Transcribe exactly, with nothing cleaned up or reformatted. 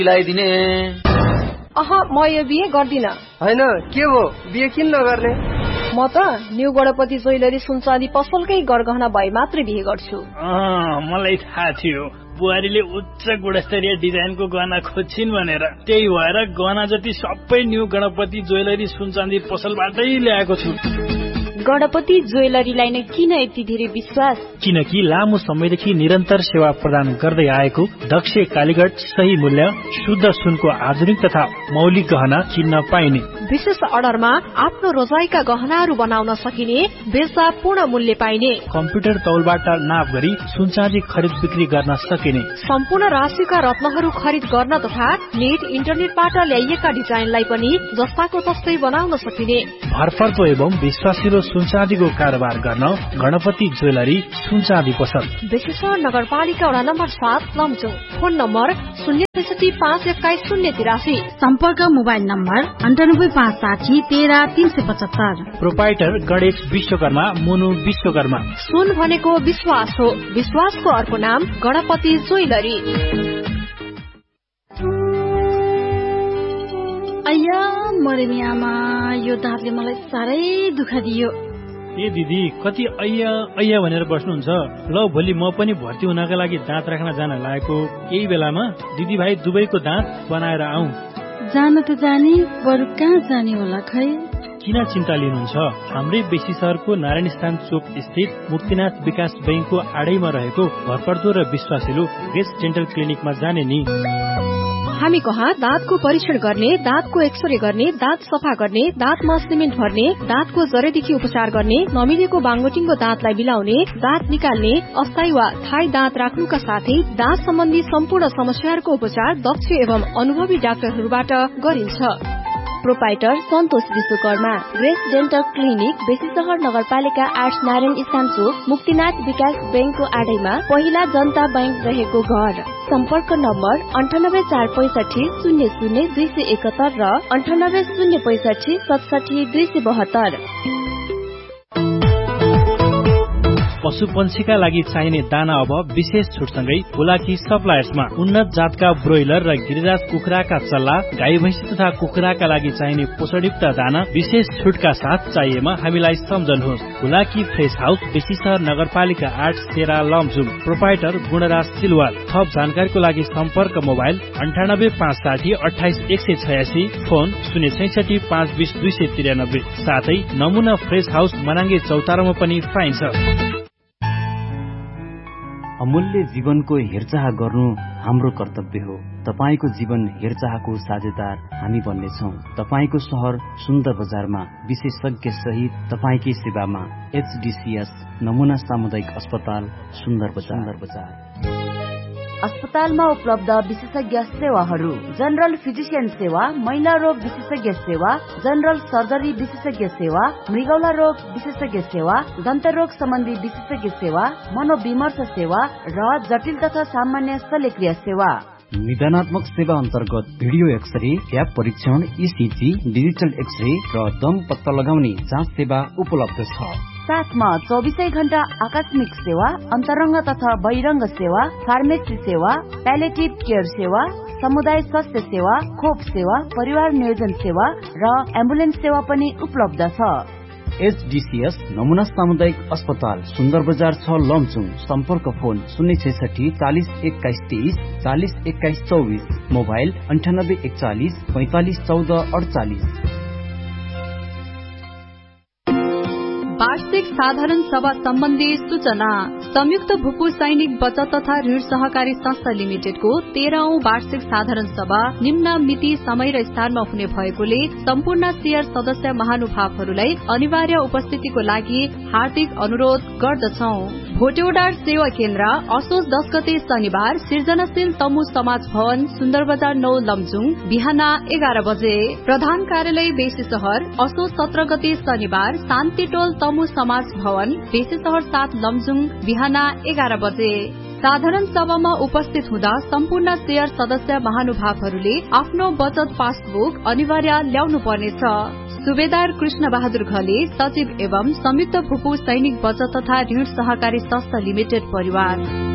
मिलाइदिने। अह म यो बिहे गर्दिन। हैन के हो बिहे किन नगर्ने? म त न्यू गणपति ज्वेलरी सुनचाँदी पसलकै गरगहना भए मात्रै बिहे गर्छु। मलाई थाहा थियो बुहारीले उच्च गुणस्तरीय डिजाइनको गहना खोज्छिन् भनेर, त्यही भएर गहना जति सबै न्यू गणपति ज्वेलरी सुनचाँदी पसलबाटै ल्याएको छु। गणपति ज्वेलरीलाई नै किन यति धेरै विश्वास? किनकि लामो समयदेखि निरन्तर सेवा प्रदान गर्दै आएको दक्ष कालीगढ सही मूल्य शुद्ध सुनको आधुनिक तथा मौलिक गहना किन्न पाइने। विशेष अर्डरमा आफ्नो रोजाइका गहनाहरू बनाउन सकिने, बेच्दा पूर्ण मूल्य पाइने, कम्प्युटर तौलबाट नाप गरी सुनचाँदी खरिद बिक्री गर्न सकिने, सम्पूर्ण राशिका रत्नहरू खरिद गर्न तथा नेट इन्टरनेटबाट ल्याइएका डिजाइनलाई पनि जस्ताको तस्तै बनाउन सकिने। भरपर्दो एवं विश्वासिलो सुनचाँदीको कारोबार गर्न गणपति ज्वेलरी सुनचाँदी पसल, बेसीसर नगरपालिका वडा नम्बर सात लमजुङ। फोन नम्बर शून्य त्रिसठी पाँच एक्काइस शून्य तिरासी। सम्पर्क मोबाइल नम्बर अन्ठानब्बे पाँच साठी तेह्र तीन सय पचहत्तर। प्रोपाइटर गणेश विश्वकर्मा, मुनु विश्वकर्मा। सुन भनेको विश्वास हो, विश्वासको अर्को नाम गणपति ज्वेलरी। अय्या मरे नि आमा, यो दाँतले मलाई साह्रै दुःख दियो। ए दिदी कति अय्या अय्या भनेर बस्नुहुन्छ? ल भोलि म पनि भर्ती हुनका लागि दाँत राख्न जान लागेको, यही बेलामा दिदी भाइ दुवैको दाँत बनाएर आऊ। जान त जाने, बरु कहाँ जाने होला खै? किन चिन्ता लिनुहुन्छ? हाम्रै बेसी सहरको नारायण स्थान चोक स्थित मुक्तिनाथ विकास बैंकको आडैमा रहेको भरपर्दो र विश्वासिलो ग्रेस डेन्टल क्लिनिकमा जाने नि। हामी कहाँ दाँतको परीक्षण गर्ने, दाँतको एक्सरे गर्ने, दाँत सफा गर्ने, दाँतमा सिमेन्ट भर्ने, दाँतको जरेदेखि उपचार गर्ने, नमिलेको बाङ्गोटिङ्गो दाँतलाई मिलाउने, दाँत निकाल्ने, अस्थायी वा थायी दाँत राख्नुका साथै दाँत सम्बन्धी सम्पूर्ण समस्याहरूको उपचार दक्ष एवं अनुभवी डाक्टरहरूबाट गरिन्छ। प्रोपाइटर सन्तोष Vishwakarma, grace dental clinic, Besisahar नगरपालिका आठ नारायण स्थान चोक, मुक्तिनाथ विकास बैंकको आडैमा, पहिला जनता बैंक रहेको घर। सम्पर्क नम्बर अन्ठानब्बे चार पैसठी शून्य शून्य दुई सय एकहत्तर र अन्ठानब्बे शून्य पैसठी सतसठी दुई सय बहत्तर। पशु पंक्षीका लागि चाहिने दाना अब विशेष छुटसँगै हुलाकी सप्लायर्समा। उन्नत जातका ब्रोइलर र गिरिराज कुखुराका चल्ला, गाई भैँसी तथा कुखुराका लागि चाहिने पोषणयुक्त दाना विशेष छुटका साथ चाहिएमा हामीलाई सम्झनुहोस्। हुलाकी फ्रेश हाउस, बेसीसहर नगरपालिका आठ, सेरा लमजुङ। प्रोपाइटर गुणराज सिलवाल। थप जानकारीको लागि सम्पर्क मोबाइल अन्ठानब्बे पाँच साठी अठाइस एक सय छयासी, फोन शून्य छैसठी पाँच बिस दुई सय त्रियानब्बे। साथै नमुना फ्रेश हाउस मनाङ्गे चौतारामा पनि पाइन्छ। अमूल्य जीवनको हेरचाह गर्नु हाम्रो कर्तव्य हो। तपाईको जीवन हेरचाहको साझेदार हामी बन्नेछौँ। तपाईको शहर सुन्दर बजारमा विशेषज्ञ सहित तपाईकै सेवामा एचडीसीएस नमुना सामुदायिक अस्पताल सुन्दर बजार। अस्पतालमा उपलब्ध विशेषज्ञ सेवाहरू: जनरल फिजिशियन सेवा, महिला रोग विशेषज्ञ सेवा, जनरल सर्जरी विशेषज्ञ सेवा, मृगौला रोग विशेषज्ञ सेवा, दन्त रोग सम्बन्धी विशेषज्ञ सेवा, मनोविमर्श सेवा र जटिल तथा सामान्य शल्यक्रिया सेवा। निदानात्मक सेवा अन्तर्गत भिडियो एक्सरे, ट्याप परीक्षण, ईसीजी, डिजिटल एक्सरे र दम पत्ता लगाउने जाँच सेवा उपलब्ध छ। साथमा चौबिसै घण्टा आकस्मिक सेवा, अन्तरङ्ग तथा बहिरङ्ग सेवा, फार्मेसी सेवा, प्यालेटिभ केयर सेवा, समुदाय स्वास्थ्य सेवा, खोप सेवा, परिवार नियोजन सेवा र एम्बुलेन्स सेवा पनि उपलब्ध छ। एचडीसीएस नमुना सामुदायिक अस्पताल सुन्दर बजार छ लमजुङ। सम्पर्क फोन शून्य छैसठी चालिस एक्काइस तेइस चालिस एक्काइस चौबिस, मोबाइल अन्ठानब्बे एकचालिस पैंतालिस चौध अडचालिस। वार्षिक साधारण सभा सम्बन्धी सूचना। संयुक्त भूपू सैनिक बचत तथा ऋण सहकारी संस्था लिमिटेडको तेह्रौं वार्षिक साधारण सभा निम्न मिति, समय र स्थानमा हुने भएकोले सम्पूर्ण शेयर सदस्य महानुभावहरूलाई अनिवार्य उपस्थितिको लागि हार्दिक अनुरोध गर्दछौ। भोटेउडार सेवा केन्द्र, असोज दस गते शनिबार, सृजनशील तमु समाज भवन, सुन्दर बजार नौ लमजुङ, बिहान एघार बजे। प्रधान कार्यालय बेसी सहर, असोज सत्र गते शनिबार, शान्ति टोल तमु समाज भवन, बेसी सहर सात लमजुङ, बिहान एघार बजे। साधारण सभामा उपस्थित हुँदा सम्पूर्ण शेयर सदस्य महानुभावहरूले आफ्नो बचत पासबुक अनिवार्य ल्याउनु पर्नेछ। सुबेदार कृष्ण बहादुर घले, सचिव एवं संयुक्त भूपू सैनिक बचत तथा ऋण सहकारी संस्था लिमिटेड परिवार।